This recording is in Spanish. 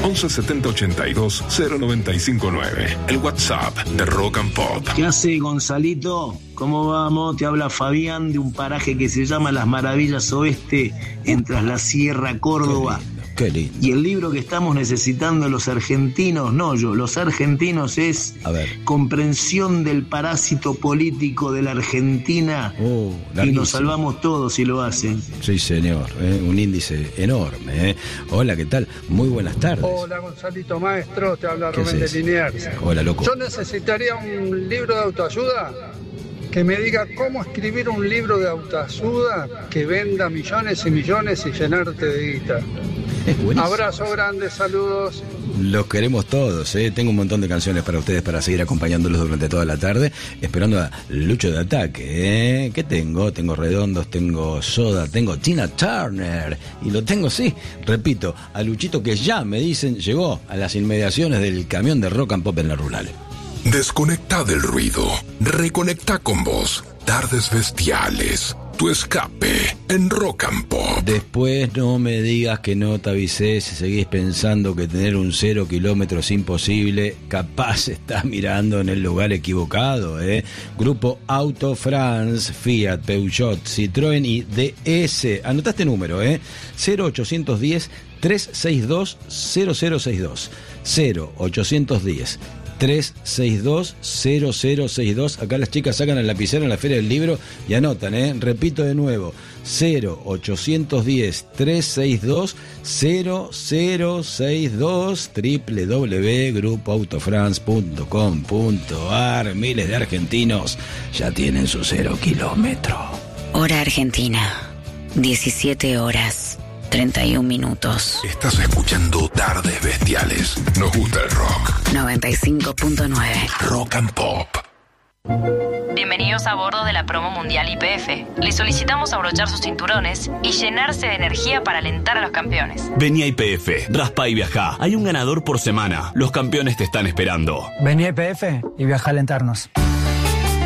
11 70 82 0959. El WhatsApp de Rock and Pop. ¿Qué hace, Gonzalito? ¿Cómo vamos? Te habla Fabián de un paraje que se llama Las Maravillas Oeste, en Tras la Sierra, Córdoba. Qué lindo. Y el libro que estamos necesitando los argentinos, los argentinos, es Comprensión del parásito político de la Argentina. Y nos salvamos todos si lo hacen. Sí, señor, un índice enorme. Hola, ¿qué tal? Muy buenas tardes. Hola, Gonzalito Maestro, te habla Rubén de Liniers. Hola, loco. Yo necesitaría un libro de autoayuda que me diga cómo escribir un libro de autoayuda que venda millones y millones y llenarte de guita. Abrazo grande, saludos. Los queremos todos, Tengo un montón de canciones para ustedes para seguir acompañándolos durante toda la tarde, esperando a Lucho de Ataque, ¿Qué tengo? Tengo Redondos, tengo Soda, tengo Tina Turner, y lo tengo, sí, repito, a Luchito, que ya me dicen llegó a las inmediaciones del camión de Rock and Pop en la rural. Desconectá del ruido, reconectá con vos. Tardes Bestiales, tu escape en Rock and Pop. Después no me digas que no te avisé si seguís pensando que tener un 0 kilómetro es imposible. Capaz estás mirando en el lugar equivocado, Grupo Auto France, Fiat, Peugeot, Citroën y DS. Anotá este número, 0810 362 0062. 0810 362-0062. Acá las chicas sacan el lapicero en la Feria del Libro y anotan, Repito de nuevo, 0810-362-0062, www.grupoautofrance.com.ar. Miles de argentinos ya tienen su 0 kilómetro. Hora Argentina, 17 horas 31 minutos. Estás escuchando Tardes Bestiales. Nos gusta el rock. 95.9 Rock and Pop. Bienvenidos a bordo de la promo mundial YPF. Les solicitamos abrochar sus cinturones y llenarse de energía para alentar a los campeones. Vení a YPF, raspa y viajá. Hay un ganador por semana. Los campeones te están esperando. Vení a YPF y viaja a alentarnos.